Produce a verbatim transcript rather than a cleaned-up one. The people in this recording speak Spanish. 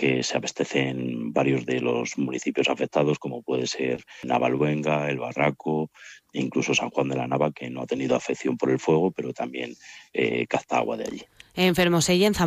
que se abastecen varios de los municipios afectados, como puede ser Navaluenga, El Barraco, e incluso San Juan de la Nava, que no ha tenido afección por el fuego, pero también eh, capta agua de allí. En Fermoselle, en Zamora.